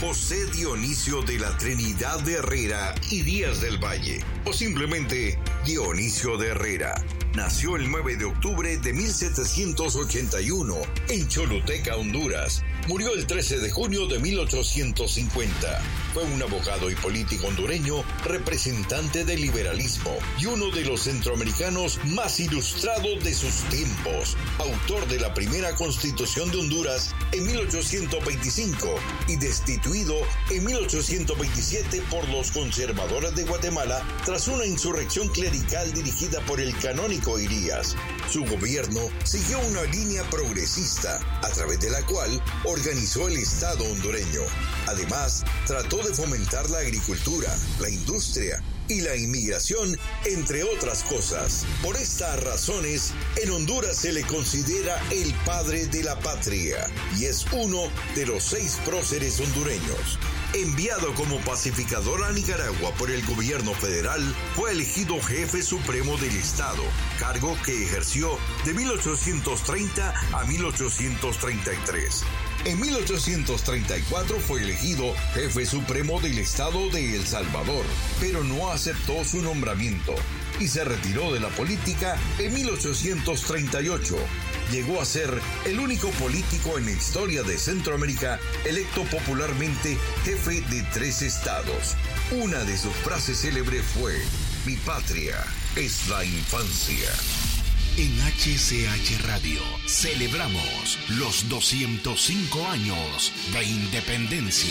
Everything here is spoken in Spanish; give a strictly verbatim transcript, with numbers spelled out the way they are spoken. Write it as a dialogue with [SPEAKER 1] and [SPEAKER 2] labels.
[SPEAKER 1] José Dionisio de la Trinidad de Herrera y Díaz del Valle, o simplemente Dionisio de Herrera. Nació el nueve de octubre de mil setecientos ochenta y uno en Choluteca, Honduras. Murió el trece de junio de mil ochocientos cincuenta. Fue un abogado y político hondureño, representante del liberalismo y uno de los centroamericanos más ilustrados de sus tiempos. Autor de la primera Constitución de Honduras en mil ochocientos veinticinco y destituido en mil ochocientos veintisiete por los conservadores de Guatemala tras una insurrección clerical dirigida por el canónigo Irías. Su gobierno siguió una línea progresista, a través de la cual organizó el Estado hondureño. Además, trató de fomentar la agricultura, la industria y la inmigración, entre otras cosas. Por estas razones, en Honduras se le considera el padre de la patria y es uno de los seis próceres hondureños. Enviado como pacificador a Nicaragua por el gobierno federal, fue elegido jefe supremo del Estado, cargo que ejerció de mil ochocientos treinta a mil ochocientos treinta y tres. En mil ochocientos treinta y cuatro fue elegido jefe supremo del Estado de El Salvador, pero no aceptó su nombramiento y se retiró de la política en mil ochocientos treinta y ocho. Llegó a ser el único político en la historia de Centroamérica electo popularmente jefe de tres estados. Una de sus frases célebres fue: "Mi patria es la infancia".
[SPEAKER 2] En H C H Radio celebramos los doscientos cinco años de independencia.